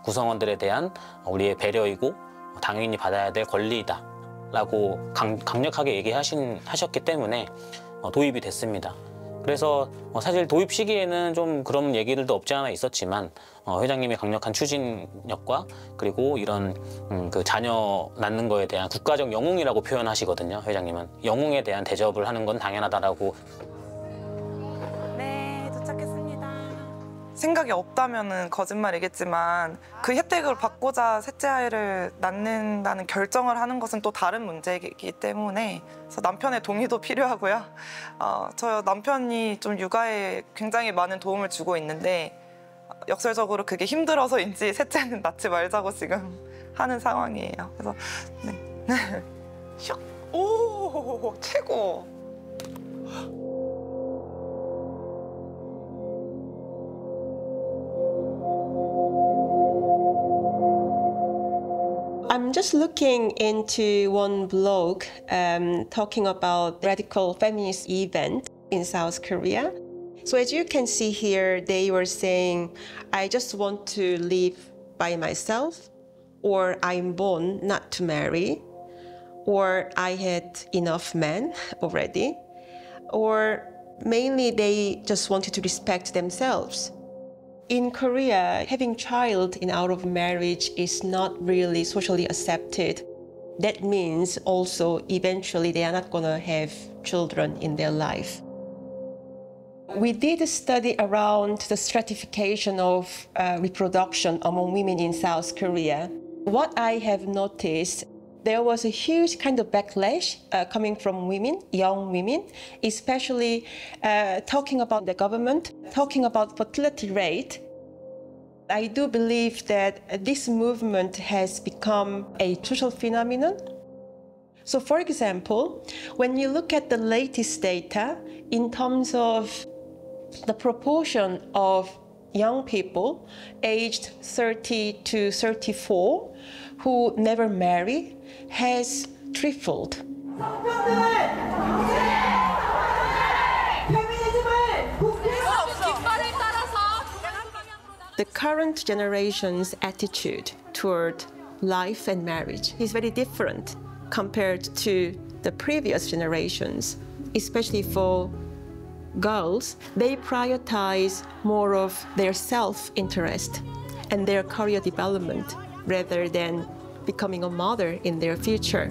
구성원들에 대한 우리의 배려이고 당연히 받아야 될 권리이다라고 강력하게 얘기하셨기 때문에 도입이 됐습니다. 그래서 사실 도입 시기에는 좀 그런 얘기들도 없지 않아 있었지만 회장님의 강력한 추진력과 그리고 이런 그 자녀 낳는 거에 대한 국가적 영웅이라고 표현하시거든요. 회장님은 영웅에 대한 대접을 하는 건 당연하다라고. 네, 도착했습니다. 생각이 없다면은 거짓말이겠지만 그 혜택을 받고자 셋째 아이를 낳는다는 결정을 하는 것은 또 다른 문제이기 때문에 그래서 남편의 동의도 필요하고요. 저 남편이 좀 육아에 굉장히 많은 도움을 주고 있는데 역설적으로 그게 힘들어서인지 셋째는 낳지 말자고 지금 하는 상황이에요. 그래서 네. 슉! 오, 최고! I'm just looking into one blog talking about radical feminist event in South Korea. So as you can see here, they were saying, I just want to live by myself, or I'm born not to marry, or I had enough men already, or mainly they just wanted to respect themselves. In Korea, having child in out of marriage is not really socially accepted. That means also eventually they are not going to have children in their life. We did a study around the stratification of reproduction among women in South Korea. What I have noticed, there was a huge kind of backlash coming from women, young women, especially talking about the government, talking about fertility rate. I do believe that this movement has become a social phenomenon. So for example, when you look at the latest data in terms of the proportion of young people aged 30 to 34 who never marry has tripled. The current generation's attitude toward life and marriage is very different compared to the previous generations, especially for girls. They prioritize more of their self-interest and their career development rather than becoming a mother in their future.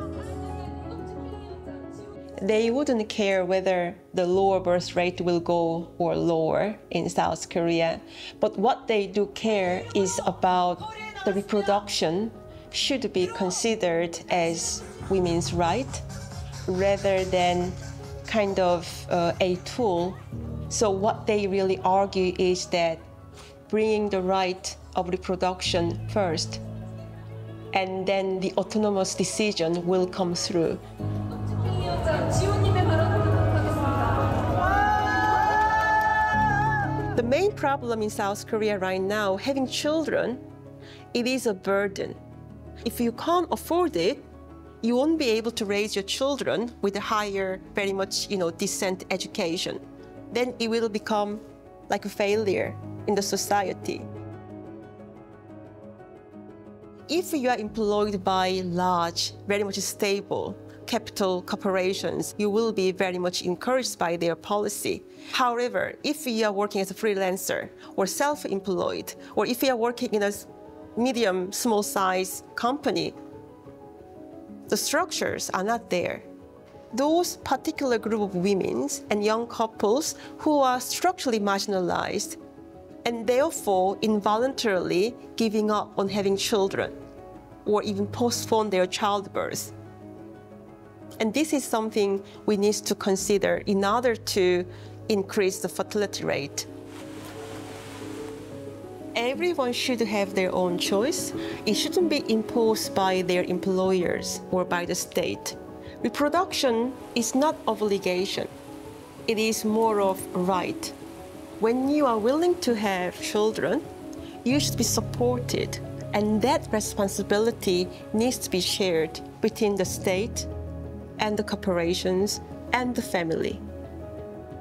They wouldn't care whether the lower birth rate will go or lower in South Korea, but what they do care is about the reproduction should be considered as women's right rather than kind of a tool. So what they really argue is that bringing the right of reproduction first, and then the autonomous decision will come through. The main problem in South Korea right now, having children, it is a burden. If you can't afford it, you won't be able to raise your children with a higher, very much, decent education. Then it will become like a failure in the society. If you are employed by large, very much stable capital corporations, you will be very much encouraged by their policy. However, if you are working as a freelancer or self-employed, or if you are working in a medium, small size company, the structures are not there. Those particular group of women and young couples who are structurally marginalized and therefore involuntarily giving up on having children or even postpone their childbirth. And this is something we need to consider in order to increase the fertility rate. Everyone should have their own choice. It shouldn't be imposed by their employers or by the state. Reproduction is not obligation. It is more of a right. When you are willing to have children, you should be supported. And that responsibility needs to be shared between the state and the corporations and the family.